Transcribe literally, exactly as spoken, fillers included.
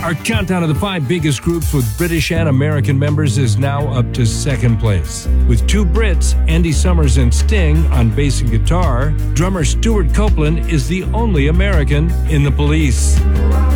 Our countdown of the five biggest groups with British and American members is now up to second place. With two Brits, Andy Summers and Sting, on bass and guitar, drummer Stuart Copeland is the only American in The Police.